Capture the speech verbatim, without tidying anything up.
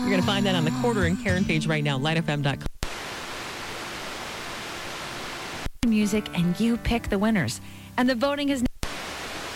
You're going to find that on the Quarter and Karen page right now, light f m dot com. Music, and you pick the winners. And the voting has